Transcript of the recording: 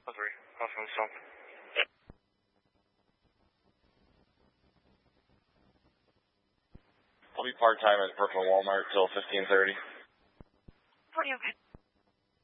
3. Crossing South. I'll be part-time at Brooklyn Walmart till 15:30. Pretty okay.